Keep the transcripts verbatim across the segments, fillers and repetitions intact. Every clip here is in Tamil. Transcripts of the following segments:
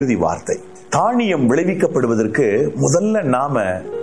இறுதி வார்த்தை. தானியம் விளைவிக்கப்படுவதற்கு முதல்ல நாம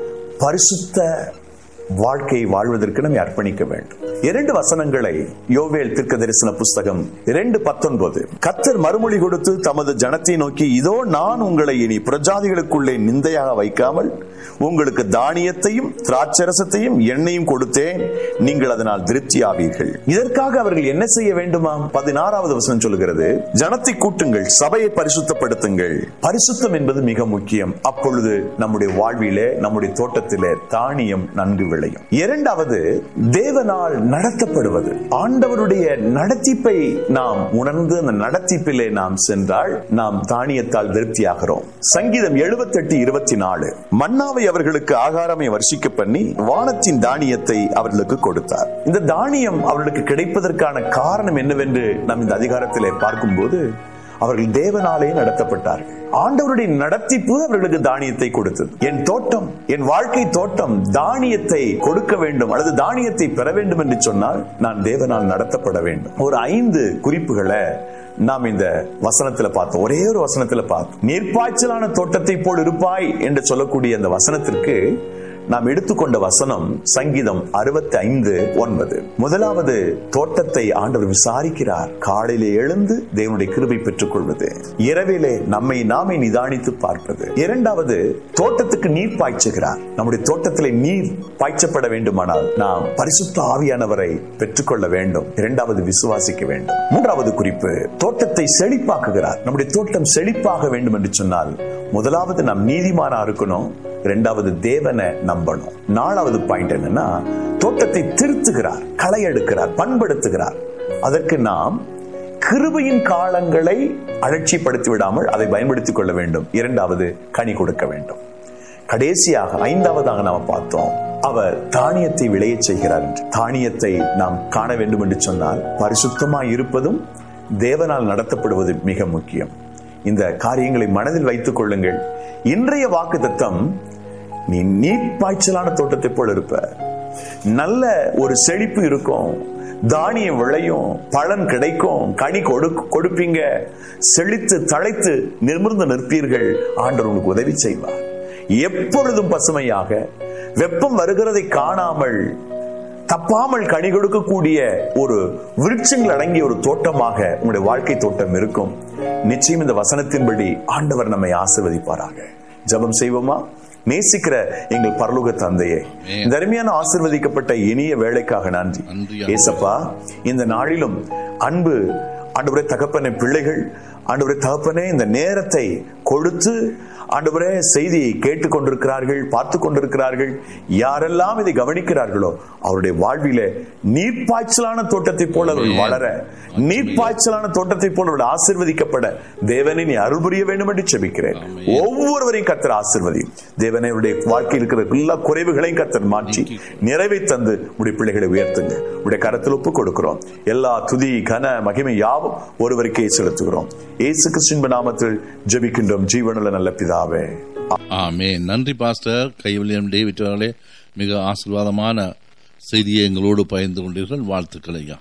பரிசுத்த வாழ்க்கை வாழ்வதற்கு நம்மை அர்ப்பணிக்க வேண்டும். இரண்டு வசனங்களை யோவேல் தீர்க்கதரிசன புஸ்தகம் இரண்டு பத்தொன்பது, கர்த்தர் மறுமொழி கொடுத்து தமது ஜனத்தை நோக்கி, இதோ நான் உங்களை இனி புறஜாதிகளுக்குள்ளே நிந்தையாக வைக்காமல் உங்களுக்கு தானியத்தையும் திராட்சரசத்தையும் எண்ணெயும் கொடுத்தேன், நீங்கள் அதனால் திருப்தி ஆவீர்கள். இதற்காக அவர்கள் என்ன செய்ய வேண்டுமாம்? பதினாறாவது வசனம் சொல்லுகிறது, ஜனத்தை கூட்டுங்கள், சபையை பரிசுத்தப்படுத்துங்கள். பரிசுத்தம் என்பது மிக முக்கியம். அப்பொழுது நம்முடைய வாழ்விலே, நம்முடைய தோட்டத்திலே தானியம் நன்கு விளையும். இரண்டாவது, தேவனால் நடத்தப்படுவது. ஆண்டவருடைய நடத்திப்பை நாம் உணர்ந்து அந்த நடத்திப்பிலே நாம் சென்றால் நாம் தானியத்தால் திருப்தியாகிறோம். சங்கீதம் எழுபத்தி எட்டு இருபத்தி நாலு, மன்னாவை அவர்களுக்கு ஆகாரமை வர்ஷிக்க பண்ணி வானத்தின் தானியத்தை அவர்களுக்கு கொடுத்தார். இந்த தானியம் அவர்களுக்கு கிடைப்பதற்கான காரணம் என்னவென்று நாம் இந்த அதிகாரத்திலே பார்க்கும்போது, அவர்கள் தேவனாலே நடத்தப்பட்டார்கள். ஆண்டவருடைய நடத்திப்பு அவர்களுக்கு தானியத்தை கொடுத்தது. என் தோட்டம், என் வாழ்க்கை தோட்டம் தானியத்தை கொடுக்க வேண்டும் அல்லது தானியத்தை பெற வேண்டும் என்று சொன்னால் நான் தேவனால் நடத்தப்பட வேண்டும். ஒரு ஐந்து குறிப்புகளை நாம் இந்த வசனத்துல பார்த்தோம். ஒரே ஒரு வசனத்துல பார்த்தோம். நீர்ப்பாய்ச்சலான தோட்டத்தை போல் இருப்பாய் என்று சொல்லக்கூடிய அந்த வசனத்திற்கு நாம் எடுத்துக்கொண்ட வசனம் சங்கீதம் அறுபத்தி ஐந்து ஒன்பது. முதலாவது, தோட்டத்தை ஆண்டவர் விசாரிக்கிறார். காலையிலே எழுந்து தேவனுடைய கிருபை பெற்றுக் கொள்வது, இரவிலே நம்மை நாமே நிதானித்து பார்ப்பது. இரண்டாவது, தோட்டத்துக்கு நீர் பாய்ச்சுகிறார். நம்முடைய தோட்டத்திலே நீர் பாய்ச்சப்பட வேண்டுமானால் நாம் பரிசுத்த ஆவியானவரை பெற்றுக்கொள்ள வேண்டும். இரண்டாவது, விசுவாசிக்க வேண்டும். மூன்றாவது குறிப்பு, தோட்டத்தை செழிப்பாக்குகிறார். நம்முடைய தோட்டம் செழிப்பாக வேண்டும் என்று சொன்னால் முதலாவது நாம் நீதிமானா இருக்கணும், இரண்டாவது தேவனை நம்பணும். நாலாவது பாயிண்ட் என்னன்னா, தோட்டத்தை திருத்துகிறார், களை எடுக்கிறார், பண்படுத்துகிறார். அதற்கு நாம் கிருபையின் காலங்களை அலட்சியப்படுத்தி விடாமல் அதை பயன்படுத்திக் கொள்ள வேண்டும். இரண்டாவது, கனி கொடுக்க வேண்டும். கடைசியாக ஐந்தாவதாக நாம் பார்த்தோம், அவர் தானியத்தை விளைய செய்கிறார் என்று. தானியத்தை நாம் காண வேண்டும் என்று சொன்னால் பரிசுத்தமாய் இருப்பதும் தேவனால் நடத்தப்படுவது மிக முக்கியம். இந்த காரியங்களை மனதில் வைத்துக் கொள்ளுங்கள். இன்றைய வாக்குத்தத்தம், நீ நீர்ப்பாய்ச்சலான தோட்டத்தை போல இருப்ப, நல்ல ஒரு செழிப்பு இருக்கும், தானியம் விளையும், பலன் கிடைக்கும், கனி கொடுப்பீங்க, செழித்து தழைத்து நிமிர்ந்து நிற்பீர்கள். ஆண்டவர் உங்களுக்கு உதவி செய்வார். எப்பொழுதும் பசுமையாக, வெப்பம் வருகிறதை காணாமல் தப்பாமல் கனி கொடுக்கக்கூடிய ஒரு விருட்சங்கள் அடங்கிய ஒரு தோட்டமாக உங்களுடைய வாழ்க்கை தோட்டம் இருக்கும். நிச்சயம் இந்த வசனத்தின்படி ஆண்டவர் நம்மை ஆசீர்வதிப்பாராக. ஜெபம் செய்வோமா? நேசிக்கிற எங்கள் பரலோக தந்தையே, இந்த அருமையான ஆசீர்வதிக்கப்பட்ட இனிய வேலைக்காக நன்றி ஏசப்பா. இந்த நாளிலும் அன்பு ஆண்டவரே தகப்பனே, பிள்ளைகள் ஆண்டவரே தகப்பனே இந்த நேரத்தை கொடுத்து ஆண்டவரே செய்தியை கேட்டுக் கொண்டிருக்கிறார்கள், பார்த்து கொண்டிருக்கிறார்கள். யாரெல்லாம் இதை கவனிக்கிறார்களோ அவருடைய வாழ்விலே நீர்ப்பாய்ச்சலான தோட்டத்தை போல அவர்கள் வளர, நீர்ப்பாய்ச்சலான தோட்டத்தை போல அவர்கள் ஆசீர்வதிக்கப்பட தேவனை நீ அருள் புரிய வேண்டும் என்று ஜெபிக்கிறேன். ஒவ்வொருவரையும் கர்த்தர் ஆசீர்வதியும். தேவனை அவருடைய வாழ்க்கையில் இருக்கிற எல்லா குறைவுகளையும் கர்த்தர் மாற்றி நிறைவை தந்து உடைய பிள்ளைகளை உயர்த்துங்க. உடைய கரத்தில் ஒப்பு கொடுக்கிறோம். எல்லா துதி கன மகிமை யாவும் ஒருவருக்கே செலுத்துகிறோம். இயேசு கிறிஸ்துவின் நாமத்தில் ஜெபிக்கின்றோம் ஜீவனுள்ள நல்ல பிதாவே, ஆமென். நன்றி பாஸ்டர் கை வில்லியம் டேவிட் அவர்களே, மிக ஆசீர்வாதமான செய்தியை எங்களோடு பகிர்ந்து கொண்டீர்கள். வாழ்த்துக்கள் ஐயா.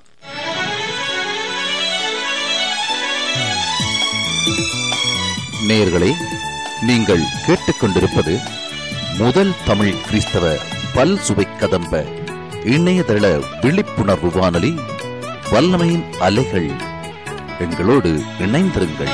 நேயர்களே, நீங்கள் கேட்டுக்கொண்டிருப்பது முதல் தமிழ் கிறிஸ்தவ பல் சுவை கதம்ப இணையதள விழிப்புணர்வு வானொலி, வல்லமையின் அலைகள். எங்களோடு இணைந்திருங்கள்.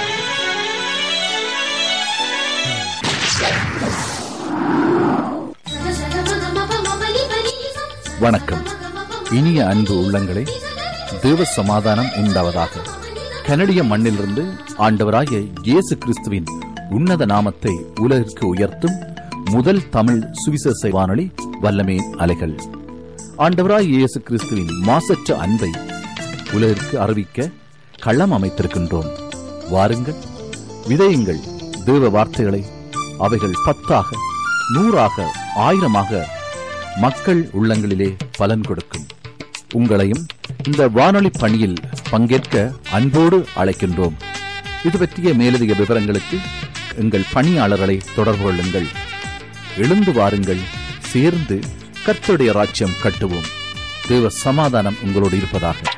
வணக்கம். இனிய அன்பு உள்ளங்களே, தேவ சமாதானம் உண்டாவதாக. கனடிய மண்ணிலிருந்து ஆண்டவராகிய இயேசு கிறிஸ்துவின் உன்னத நாமத்தை உலகிற்கு உயர்த்தும் முதல் தமிழ் சுவிசேஷ வானொலி, வல்லமையின் அலைகள். ஆண்டவராகிய இயேசு கிறிஸ்துவின் மாசற்ற அன்பை உலகிற்கு அறிவிக்க களம் அமைத்திருக்கின்றோம். வாருங்கள், விதையுங்கள் தேவ வார்த்தைகளை. அவைகள் பத்தாக, நூறாக, ஆயிரமாக மக்கள் உள்ளங்களிலே பலன் கொடுக்கும். உங்களையும் இந்த வானொலி பணியில் பங்கேற்க அன்போடு அழைக்கின்றோம். இது பற்றிய மேலதிக விவரங்களுக்கு எங்கள் பணியாளர்களை தொடர்பு கொள்ளுங்கள். எழுந்து வாருங்கள், சேர்ந்து கர்த்தருடைய ராஜ்யம் கட்டுவோம். தேவ சமாதானம் உங்களோடு இருப்பதாக.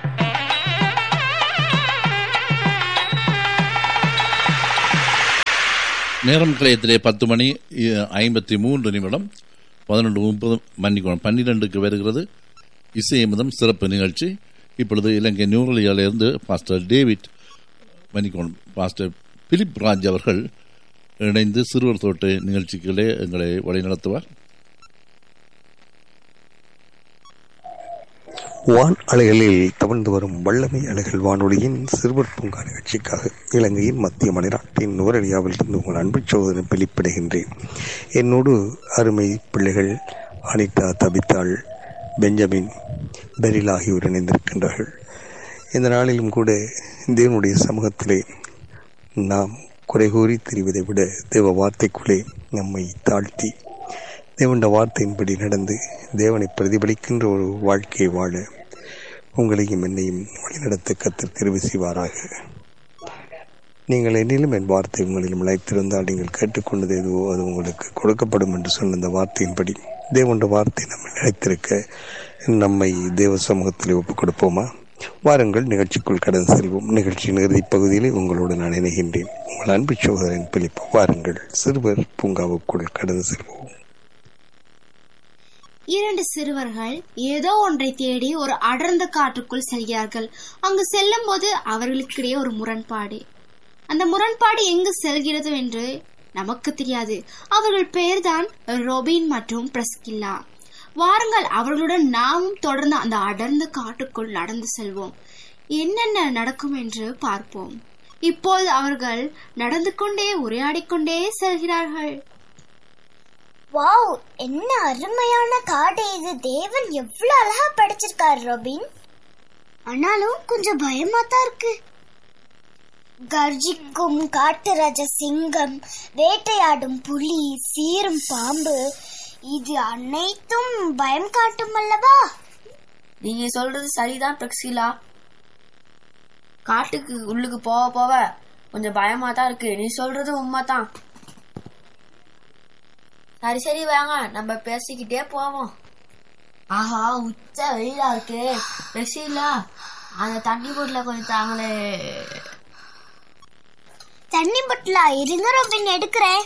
நேரம் கலையத்திலே பத்து மணி ஐம்பத்தி மூன்று நிமிடம் பதினொன்று முப்பது மன்னிக்கணும் பன்னிரெண்டுக்கு வருகிறது இசையமுதம் சிறப்பு நிகழ்ச்சி. இப்பொழுது இலங்கை நியூரலியாவிலிருந்து பாஸ்டர் டேவிட் மன்னிக்கணும் பாஸ்டர் பிலிப் ராஜ் அவர்கள் இணைந்து சிறுவர் தோட்ட நிகழ்ச்சிகளே எங்களை வழிநடத்துவார். வான் அலைகளில் தவழ்ந்து வரும் வல்லமை அலைகள் வானொலியின் சிறுவர் பூங்கா நிகழ்ச்சிக்காக இலங்கையின் மத்திய மலைநாட்டின் நுவரெலியாவில் இருந்து உங்கள் அன்பு சோதனை வெளிப்படுகின்றேன். என்னோடு அருமை பிள்ளைகள் அனிதா, தபித்தாள், பெஞ்சமின், பெரில் ஆகியோர் இணைந்திருக்கின்றார்கள். இந்த நாளிலும் கூட தேவனுடைய சமூகத்திலே நாம் குறை கூறி தெரிவதை விட தேவ வார்த்தைக்குள்ளே நம்மை தாழ்த்தி தேவனுடைய வார்த்தையின்படி நடந்து தேவனை பிரதிபலிக்கின்ற ஒரு வாழ்க்கையை வாழ உங்களையும் என்னையும் வழிநடத்த கர்த்தர் கிருபை செய்வாராக. நீங்கள் என்னிலும் என் வார்த்தை உங்களிலும் நிலைத்திருந்தால் நீங்கள் கேட்டுக்கொண்டது எதுவோ அது உங்களுக்கு கொடுக்கப்படும் என்று சொன்ன இந்த வார்த்தையின்படி தேவனுடைய வார்த்தை நம்ம நிலைத்திருக்க நம்மை தேவ சமூகத்தில் ஒப்புக் கொடுப்போமா? வாருங்கள் நிகழ்ச்சிக்குள் கடந்து செல்வோம். நிகழ்ச்சியின் இறுதிப் பகுதியிலே உங்களோடு நான் இணைகின்றேன். உங்கள் அன்பு சகோதரன் பிலிப். வாருங்கள் சிறுவர் பூங்காவுக்குள் கடந்து செல்வோம். இரண்டு சிறுவர்கள் ஏதோ ஒன்றை தேடி ஒரு அடர்ந்த காற்றுக்குள் செல்கிறார்கள். அங்கு செல்லும் போது அவர்களுக்கிடையே ஒரு முரண்பாடு. அந்த முரண்பாடு எங்கு செல்கிறது என்று நமக்கு தெரியாது. அவர்கள் பெயர்தான் ரொபின் மற்றும் பிரஸ்கில்லா. வாருங்கள் அவர்களுடன் நாமும் தொடர்ந்து அந்த அடர்ந்த காட்டுக்குள் நடந்து செல்வோம். என்னென்ன நடக்கும் என்று பார்ப்போம். இப்போது அவர்கள் நடந்து கொண்டே உரையாடிக்கொண்டே செல்கிறார்கள். வாவ், என்ன அருமையான காடு இது! தேவன் எவ்வளவு அழகா படைச்சிருக்காரு ரொபின். ஆனாலும் கொஞ்சம் பயமா தான் இருக்கு. கர்ஜிக்கும் காட்டுராஜ சிங்கம், வேட்டையாடும் புலி, சீரும் பாம்பு, இது அனைத்தும் பயம் காட்டும் அல்லவா? நீங்க சொல்றது சரிதான் பிரக்சிலா. காட்டுக்கு உள்ளுக்கு போக போக கொஞ்சம் பயமா தான் இருக்கு. நீ சொல்றது உண்மைதான். சரி சரி வாங்க நம்ம பேசிக்கிட்டே போவோம். ஆஹா, உச்ச வெயிலா இருக்கு. பிரக்சிலா, அந்த தண்ணி போட்டுல கொஞ்சம் தாங்களே. தண்ணி பொட்டலா இருங்க ரொபின், எடுக்கிறேன்.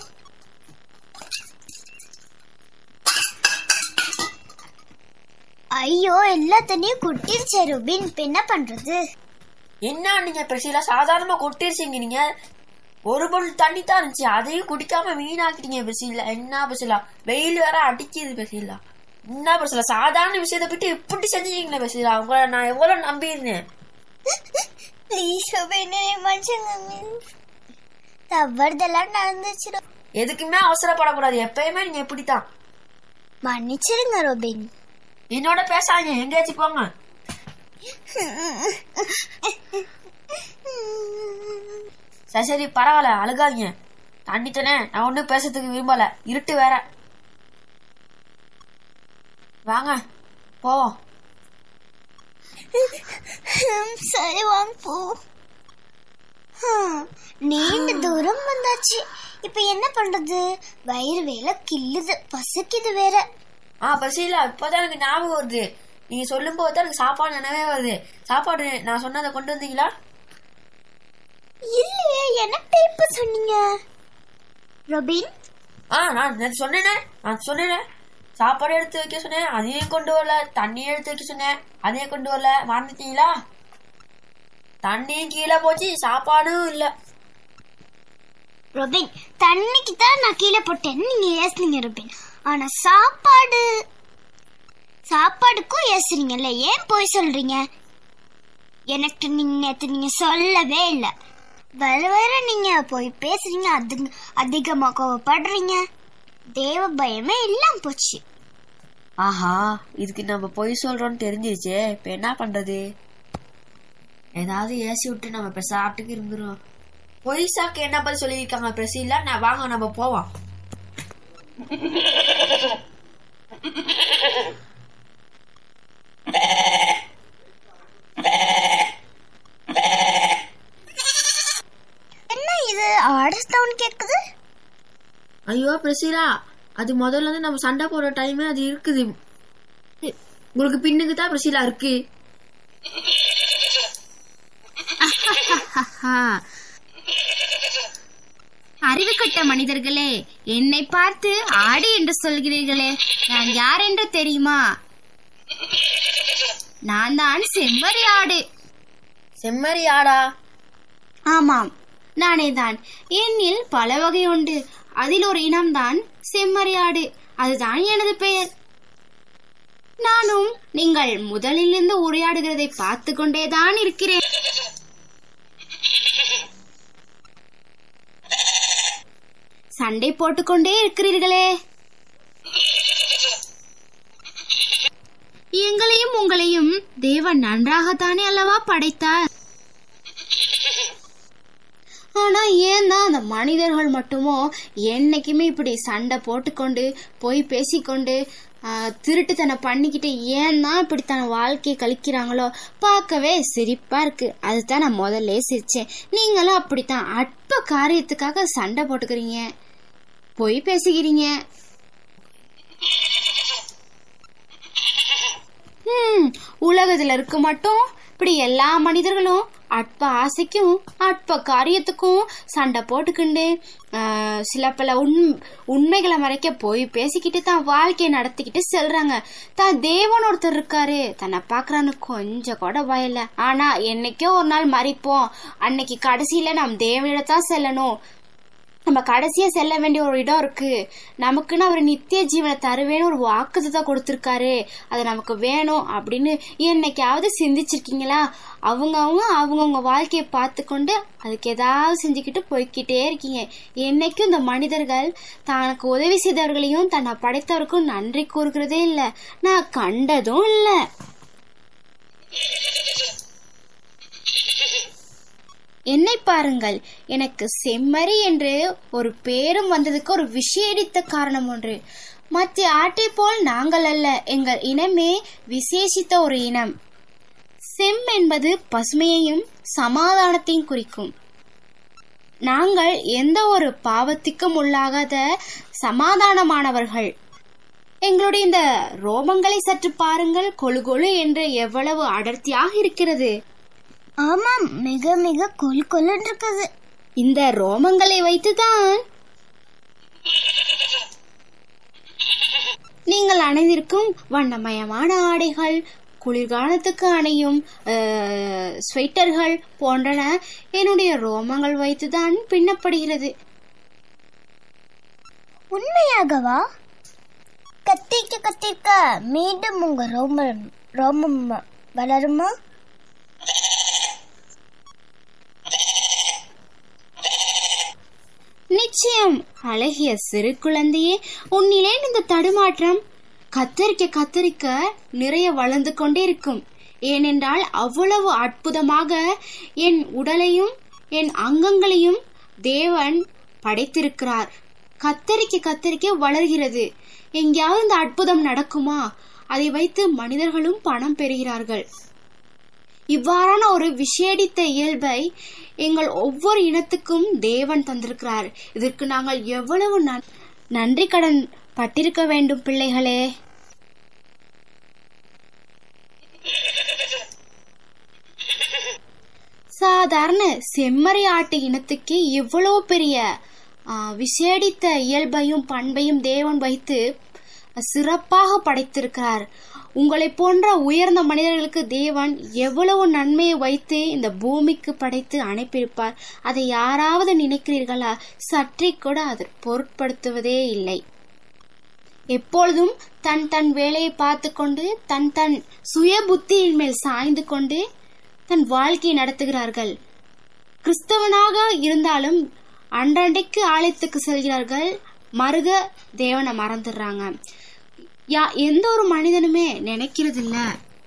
ஐயோ, எல்லா தண்ணியும் கொட்டிருச்சே ரொபின், இப்ப என்ன பண்றது? என்ன நீங்க பிரக்சிலா சாதாரணமா கொட்டிருச்சீங்க. நீங்க ஒரு பொருள் தண்ணி தான் இருந்துச்சு, அதையும் குடிக்காம வீணாக்கிட்டீங்க பிரக்சிலா. என்ன பிரக்சிலா, வெயில் வேற அடிக்குது பிரக்சிலா. என்ன பிரக்சிலா, சாதாரண விஷயத்தை பற்றி இப்படி செஞ்சீங்களே பிரக்சிலா. உங்களை நான் எவ்வளவு நம்பியிருந்தேன். தவறுதெல்லாம் நடந்துச்சு. எதுக்குமே அவசரப்படக்கூடாது. எப்பயுமே நீங்க எப்படித்தான். மன்னிச்சிருங்க ரொபின். என்னோட பேசாங்க, எங்கேயாச்சும் போங்க. சரி சரி பரவாயில்ல, அழுகாதீங்க. தண்ணி தானே, நான் ஒன்னும் பேசுறதுக்கு விரும்பல. இருட்டு வேற. வாங்க போவோம். சரி வாங்க போ. நீண்ட தூரம் வந்தாச்சு. இப்ப என்ன பண்றது? வயிறு வேலை கிள்ளுது, பசிக்குது வேற. ஆ பசியில இப்பதான் எனக்கு ஞாபகம் வருது. நீங்க சொல்லும் போதுதான் எனக்கு சாப்பாடு நினைவே வருது. சாப்பாடு நான் சொன்னதை கொண்டு வந்தீங்களா? இல்லையே, எனக்கு இப்ப சொன்னீங்க ரொபின். ஆ நான் சொன்னேனே, நான் சொன்னேன் சாப்பாடு எடுத்து வைக்க சொன்னேன், அதையும் கொண்டு வரல. தண்ணி எடுத்து வைக்க சொன்னேன், அதையும் கொண்டு வரல. மறந்துட்டீங்களா? தண்ணியும் கீழே போச்சு, சாப்பாடும் இல்ல. ரொபின், தண்ணிக்கு தான் நான் கீழே போட்டேன்னு நீங்க ஏசுனீங்க ரொபின். ஆனா சாப்பாடு சாப்பாடுக்கும் ஏசுறீங்கல்ல, ஏன் போய் சொல்றீங்க? எனக்கு நீங்க நேத்து நீங்க சொல்லவே இல்ல. வர வர நீங்க போய் பேசுறீங்க, அது அதிகமா கோவப்படுறீங்க. தேவ பயமே இல்லாம போச்சு. ஆஹா, இதுக்கு நம்ம பொய் சொல்றோம்னு தெரிஞ்சிருச்சு. இப்ப என்ன பண்றது? ஏதாவது ஏசி விட்டு நம்ம இப்ப சாப்பிட்டுக்கு இருந்துரும். பொய் சாக்கு என்ன பதில் சொல்லியிருக்காங்க பிரசிலா? நான் வாங்க நம்ம போவோம். என்ன இது ஆர்டர் சவுண்ட் கேக்குது? ஐயோ பிரசிலா, அது முதல்ல இருந்து நம்ம சண்டை போடுற டைம் அது இருக்குது. உங்களுக்கு பின்னுக்கு தான் பிரசிலா இருக்கு. அறிவு கட்ட மனிதர்களே, என்னை பார்த்து ஆடு என்று சொல்கிறீர்களே, நான் யார் என்று தெரியுமா? நான் தான் செம்மறி ஆடு. செம்மறி ஆடா? ஆமாம், நானே தான். என்னில் பல வகை உண்டு. அதில் ஒரு இனம்தான் செம்மறி ஆடு. அதுதான் எனது பெயர். நானும் நீங்கள் முதலிலிருந்து உரையாடுகிறதை பார்த்து கொண்டேதான் இருக்கிறேன். சண்டை போட்டுக்கொண்டே இருக்கிறீர்களே. எங்களையும் உங்களையும் தேவன் நன்றாகத்தானே அல்லவா படைத்தார். ஆனா ஏன் தான் அந்த மனிதர்கள் மட்டுமோ என்னைக்குமே இப்படி சண்டை போட்டுக்கொண்டு போய் பேசிக்கொண்டு திருட்டுத்தனை பண்ணிக்கிட்டு ஏன் தான் இப்படி தன் வாழ்க்கையை கழிக்கிறாங்களோ பார்க்கவே சிரிப்பா இருக்கு. அதுதான் நான் முதல்ல சிரிச்சேன். நீங்களும் அப்படித்தான் அற்ப காரியத்துக்காக சண்டை போட்டுக்கிறீங்க, போய் பேசுகிறீங்க. ஹம் உலகத்துல இருக்க மட்டும் இப்படி எல்லா மனிதர்களும் அற்ப ஆசைக்கும் அற்ப காரியத்துக்கும் சண்டை போட்டுக்கிண்டு சில பல உண் உண்மைகளை மறைக்க போய் பேசிக்கிட்டு தான் வாழ்க்கையை நடத்திக்கிட்டு செல்றாங்க. தான் தேவன் ஒருத்தர் இருக்காரு, தன்னை பாக்குறான்னு கொஞ்சம் கூட பயல. ஆனா என்னைக்கோ ஒரு நாள் மறிப்போம். அன்னைக்கு கடைசியில நாம் தேவனிடத்தான் செல்லணும். நம்ம கடைசியா செல்ல வேண்டிய ஒரு இடம் இருக்கு. நமக்குன்னு அவர் நித்திய ஜீவனை தருவேன்னு ஒரு வாக்குதான் கொடுத்திருக்காரு. அது நமக்கு வேணும் அப்படின்னு என்னைக்காவது சிந்திச்சிருக்கீங்களா? அவங்க அவங்க அவங்கவுங்க வாழ்க்கையை பார்த்து கொண்டு அதுக்கு ஏதாவது செஞ்சுக்கிட்டு போய்கிட்டே இருக்கீங்க. என்னைக்கும் இந்த மனிதர்கள் தனக்கு உதவி செய்தவர்களையும் தன்னை படைத்தவருக்கும் நன்றி கூறுகிறதே இல்லை. நான் கண்டதும் இல்லை. என்னை பாருங்கள், எனக்கு செம்மறி என்று ஒரு பேரும் வந்ததுக்கு ஒரு விசேடித்த காரணம் ஒன்று. மற்ற ஆட்டை போல் நாங்கள் அல்ல. எங்கள் இனமே விசேஷித்த ஒரு இனம். செம் என்பது பசுமையையும் சமாதானத்தையும் குறிக்கும். நாங்கள் எந்த ஒரு பாவத்திற்கும் உள்ளாகாத சமாதானமானவர்கள். எங்களுடைய இந்த ரோமங்களை சற்று பாருங்கள், கொழு கொழு என்று எவ்வளவு அடர்த்தியாக இருக்கிறது. ஆமாம், மிக மிக கொல் கொல்லுன்னு இருக்குது. இந்த ரோமங்களை வைத்துதான் நீங்கள் அணிந்திருக்கும் வண்ணமயமான ஆடைகள், குளிர்காலத்துக்கு அணியும் ஸ்வெட்டர்கள் போன்றன என்னுடைய ரோமங்கள் வைத்துதான் பின்னப்படுகிறது. உண்மையாகவா? கத்திக்க கத்திக்க மீண்டும் உங்க ரோமம் ரோமம் வளருமா? நிச்சயம். அழகிய சிறு குழந்தையே, உன்னிலே இந்த தடுமாற்றம் கத்தரிக்க கத்தரிக்க நிறைய வளர்ந்து கொண்டே இருக்கும். ஏனென்றால் அவ்வளவு அற்புதமாக என் உடலையும் என் அங்கங்களையும் தேவன் படைத்திருக்கிறார். கத்தரிக்க கத்தரிக்க வளர்கிறது. எங்கேயாவது இந்த அற்புதம் நடக்குமா? அதை வைத்து மனிதர்களும் பணம் பெறுகிறார்கள். இவ்வாறான ஒரு விசேடித்த இயல்பை எங்கள் ஒவ்வொரு இனத்துக்கும் தேவன் தந்திருக்கிறார். இதற்கு நாங்கள் எவ்வளவு நன்றி கடன் பட்டிருக்க வேண்டும் பிள்ளைகளே. சாதாரண செம்மறி ஆட்டு இனத்துக்கு இவ்வளவு பெரிய விசேடித்த இயல்பையும் பண்பையும் தேவன் வைத்து சிறப்பாக படைத்திருக்கிறார். உங்களை போன்ற உயர்ந்த மனிதர்களுக்கு தேவன் எவ்வளவு நன்மையை வைத்து இந்த பூமிக்கு படைத்து அனுப்பியிருப்பார். அதை யாராவது நினைக்கிறீர்களா? சற்றே கூட அதை பொருட்படுத்துவதே இல்லை. எப்பொழுதும் தன் தன் வேலையை பார்த்து கொண்டு தன் தன் சுய புத்தியின் மேல் சாய்ந்து கொண்டு தன் வாழ்க்கையை நடத்துகிறார்கள். கிறிஸ்தவனாக இருந்தாலும் அன்றன்றைக்கு ஆலயத்துக்கு செல்கிறார்கள், மருக தேவனை மறந்துடுறாங்க. யா எந்த ஒரு மனிதனுமே நினைக்கிறது இல்ல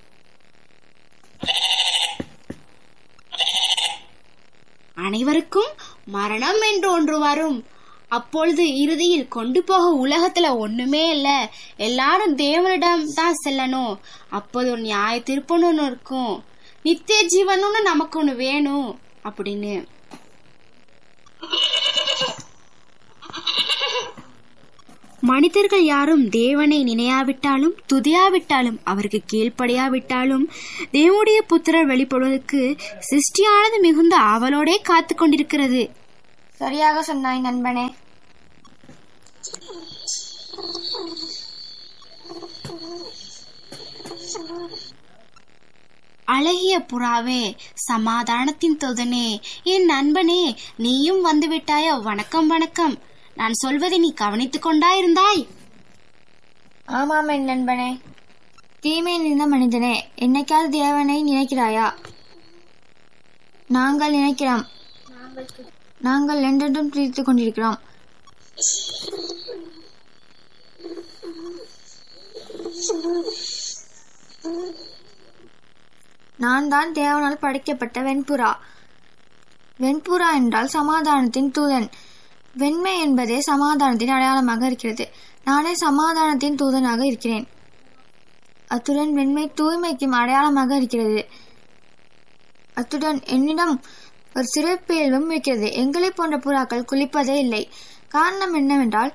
அனைவருக்கும் மரணம் என்று ஒன்று வரும். அப்பொழுது இறுதியில் கொண்டு போக உலகத்துல ஒண்ணுமே இல்ல, எல்லாரும் தேவனிடம் தான் செல்லணும். அப்போது ஒரு நியாய தீர்ப்புன்னு ஒண்ணு இருக்கும், நித்திய ஜீவனுன்னு நமக்கு ஒண்ணு வேணும் அப்படின்னு. மனிதர்கள் யாரும் தேவனை நினையாவிட்டாலும் துதியாவிட்டாலும் அவருக்கு கீழ்ப்படியாவிட்டாலும் தேவனுடைய புத்திரர் வெளிப்படுவதற்கு சிருஷ்டியானது மிகுந்த ஆவலோடே காத்து கொண்டிருக்கிறது. சரியாக சொன்னாய் நண்பனே. அழகிய புறாவே, சமாதானத்தின் தூதனே, என் நண்பனே, நீயும் வந்து விட்டாயோ? வணக்கம் வணக்கம். நான் சொல்வதை நீ கவனித்துக் கொண்டாயிருந்தாய்? ஆமாம் என் நண்பனே. தீமை நிறைந்த மனிதனே, என்னைக்காவது தேவனை நினைக்கிறாயா? நாங்கள் நினைக்கிறோம். நாங்கள் என்றென்றும் துதித்துக் கொண்டிருக்கிறோம். நான் தான் தேவனால் படைக்கப்பட்ட வெண்புறா. வெண்புறா என்றால் சமாதானத்தின் தூதன். வெண்மை என்பதே சமாதானத்தின் அடையாளமாக இருக்கிறது. நானே சமாதானத்தின் தூதனாக இருக்கிறேன். அத்துடன் வெண்மை தூய்மைக்கும் அடையாளமாக இருக்கிறது. அத்துடன் என்னிடம் ஒரு சிறப்பியல்பும் இருக்கிறது. எங்களை போன்ற புறாக்கள் குளிப்பதே இல்லை. காரணம் என்னவென்றால்,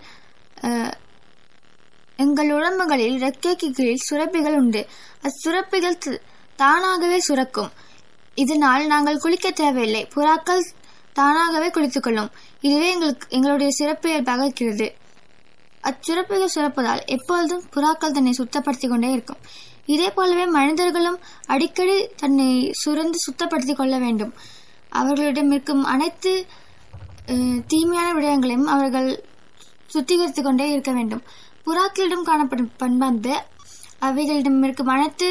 எங்கள் உடம்புகளில் ரெக்கைக்கு கீழ் சுரப்பிகள் உண்டு. அச்சுரப்பிகள் தானாகவே சுரக்கும். இதனால் நாங்கள் குளிக்க தேவையில்லை. புறாக்கள் தானாகவே குளித்துக் கொள்ளும். இதுவே எங்களுக்கு எங்களுடைய சிறப்பியல்பாக இருக்கிறது. அச்சுரப்பிகள் சுரப்பதால் எப்பொழுதும் புறாக்கள் தன்னை சுத்தப்படுத்திக் கொண்டே இருக்கும். இதே போலவே மனிதர்களும் அடிக்கடி தன்னை சுரந்து சுத்தப்படுத்திக் கொள்ள வேண்டும். அவர்களிடம் இருக்கும் அனைத்து தீமையான விடயங்களையும் அவர்கள் சுத்திகரித்துக் கொண்டே இருக்க வேண்டும். புறாக்களிடம் காணப்படும் பண்பு அவைகளிடம் இருக்கும் அனைத்து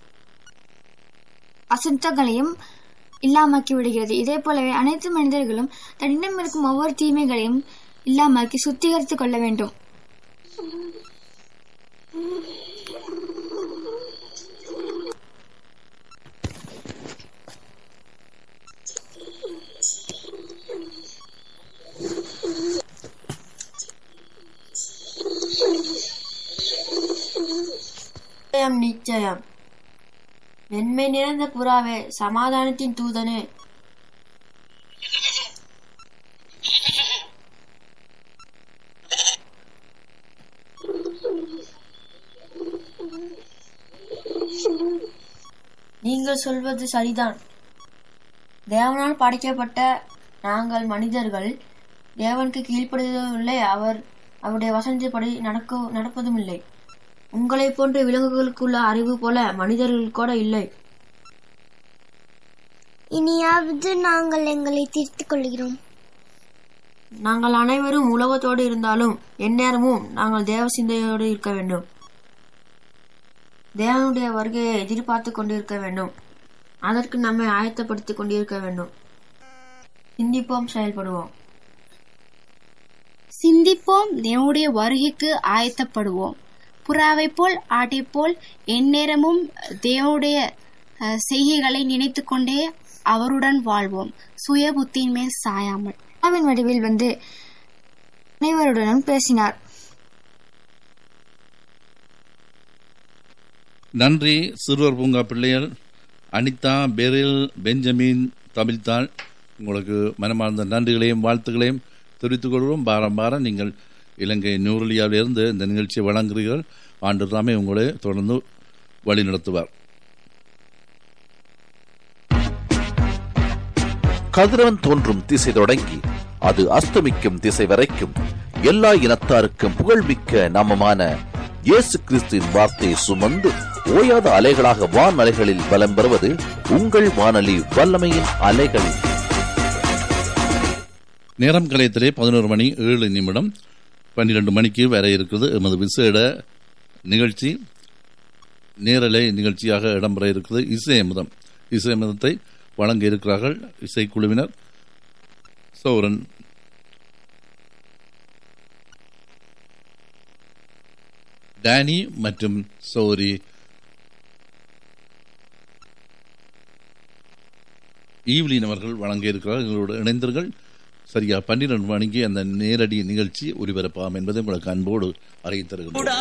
அசுத்தங்களையும் இல்லாமக்கி விடுகிறது. இதே போலவே அனைத்து மனிதர்களும் தன்னிடம் இருக்கும் ஒவ்வொரு தீமைகளையும் இல்லாமக்கி சுத்திகரித்துக் கொள்ள வேண்டும். நிச்சயம். வெண்மை நிறைந்த புறாவே, சமாதானத்தின் தூதனே, நீங்கள் சொல்வது சரிதான். தேவனால் படைக்கப்பட்ட நாங்கள் மனிதர்கள் தேவனுக்கு கீழ்ப்படுவதும் இல்லை, அவர் அவருடைய வசனத்தின்படி நடக்க நடப்பதும் இல்லை. உங்களை போன்ற விலங்குகளுக்குள்ள அறிவு போல மனிதர்கள் கூட இல்லை. இனியாவது நாங்கள் எங்களை திருத்திக் கொள்கிறோம். நாங்கள் அனைவரும் உலகத்தோடு இருந்தாலும் எந்நேரமும் நாங்கள் தேவ சிந்தையோடு இருக்க வேண்டும். தேவனுடைய வருகையை எதிர்பார்த்து கொண்டிருக்க வேண்டும். அதற்கு நம்மை ஆயத்தப்படுத்திக் கொண்டிருக்க வேண்டும். சிந்திப்போம், செயல்படுவோம். சிந்திப்போம், தேவனுடைய வருகைக்கு ஆயத்தப்படுவோம். புறாவை போல் ஆட்டை போல் எந்நேரமும் தேவனுடைய செய்கைகளை நினைத்து கொண்டே அவருடன் வாழ்வோம். சுய புத்தியின் மேல் சாயாமல் அவன் வடிவில் வந்து அனைவருடனும் பேசினார். நன்றி சிறுவர் பூங்கா பிள்ளைகள் அனிதா, பெரில், பெஞ்சமின், தமிழ்தாள், உங்களுக்கு மனமார்ந்த நன்றிகளையும் வாழ்த்துக்களையும் தெரிவித்துக் கொள்வோம். பாரம் பாரம் நீங்கள் இலங்கை நியூரலியாவிலிருந்து இந்த நிகழ்ச்சியை வழங்குகிறீர்கள். ஆண்டு ராமே உங்களை தொடர்ந்து வழி நடத்துவார். கதிரவன் தோன்றும் திசை தொடங்கி அது அஸ்தமிக்கும் திசை வரைக்கும் எல்லா இனத்தாருக்கும் புகழ்மிக்க நாமமான இயேசு கிறிஸ்துவின் வார்த்தையை சுமந்து ஓயாத அலைகளாக வான் அலைகளில் பலம் பெறுவது உங்கள் வானொலி வல்லமையின் அலைகள். நேரம் கலையத்திலே பதினோரு மணி ஏழு நிமிடம். பன்னிரண்டு மணிக்கு வர இருக்கிறது எமது விசேட நிகழ்ச்சி. நேரலை நிகழ்ச்சியாக இடம்பெற இருக்கிறது இசையமுதம். இசையமுதத்தை வழங்க இருக்கிறார்கள் இசைக்குழுவினர் சௌரன், டேனி மற்றும் சௌரி ஈவ்லின் அவர்கள் வழங்க இருக்கிறார்கள். எங்களோட இணைந்தர்கள் சரியா பன்னிரண்டு மணிக்கு அந்த நேரடி நிகழ்ச்சி ஒலிபரப்பாகும் என்பதை உங்களுக்கு அன்போடு அறிவித்தருகிறோம்.